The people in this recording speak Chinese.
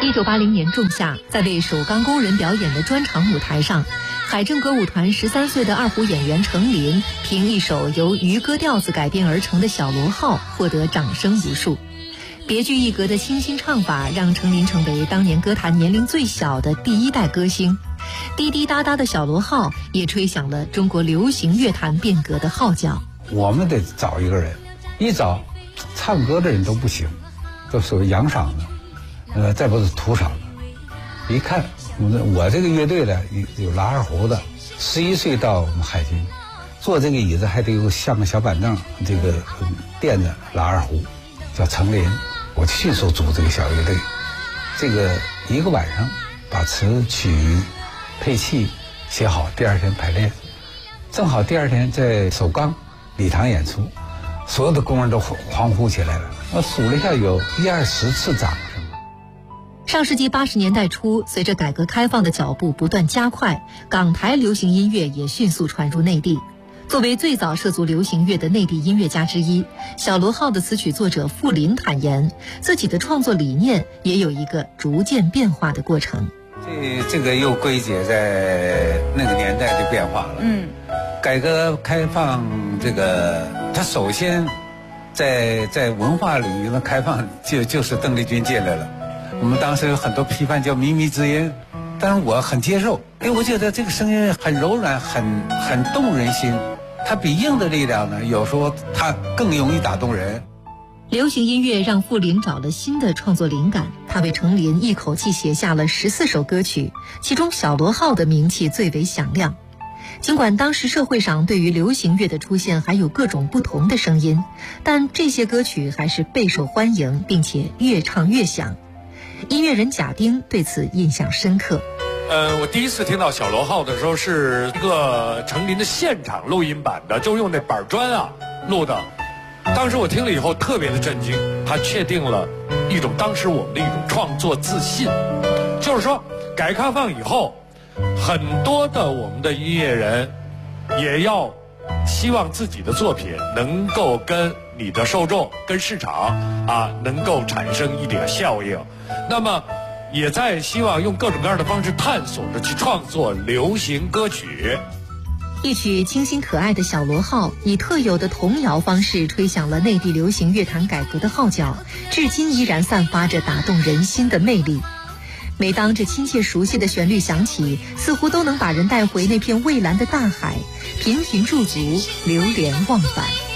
1980年仲夏，在为首钢工人表演的专场舞台上，海政歌舞团13岁的二胡演员程琳凭一首由渔歌调子改编而成的《小螺号》获得掌声无数。别具一格的清新唱法让程琳成为当年歌坛年龄最小的第一代歌星。滴滴答答的小螺号也吹响了中国流行乐坛变革的号角。 我们得找一个人，一找唱歌的人都不行，都属于洋嗓子，再不是土嗓子。一看我这个乐队的有拉二胡的，11岁到我们海军，坐这个椅子还得有像个小板凳，这个垫着拉二胡，叫程琳。我迅速组这个小乐队，这个一个晚上把词曲配器写好，第二天排练，正好第二天在首钢礼堂演出，所有的工人都欢呼起来了。我数了一下，有120次掌声。 上世纪80年代初，随着改革开放的脚步不断加快，港台流行音乐也迅速传入内地。作为最早涉足流行乐的内地音乐家之一，小螺号的词曲作者傅林坦言，自己的创作理念也有一个逐渐变化的过程。 这个又归结在那个年代的变化了。改革开放这个，它首先在文化领域的开放就是邓丽君进来了。我们当时有很多批判叫靡靡之音，但是我很接受，因为我觉得这个声音很柔软，很动人心。它比硬的力量呢，有时候它更容易打动人。 流行音乐让傅林找了新的创作灵感，他为程琳一口气写下了14首歌曲，其中小螺号的名气最为响亮。尽管当时社会上对于流行乐的出现还有各种不同的声音，但这些歌曲还是备受欢迎，并且越唱越响。音乐人贾丁对此印象深刻。 我第一次听到小螺号的时候是一个程琳的现场录音版的，就用那板砖录的。当时我听了以后特别的震惊，它确定了当时我们的一种创作自信。就是说改革开放以后，很多的我们的音乐人也要希望自己的作品能够跟你的受众跟市场能够产生一点效应，那么也在希望用各种各样的方式探索着去创作流行歌曲。 一曲清新可爱的小螺号以特有的童谣方式吹响了内地流行乐坛改革的号角，至今依然散发着打动人心的魅力。每当这亲切熟悉的旋律响起，似乎都能把人带回那片蔚蓝的大海，频频驻足，流连忘返。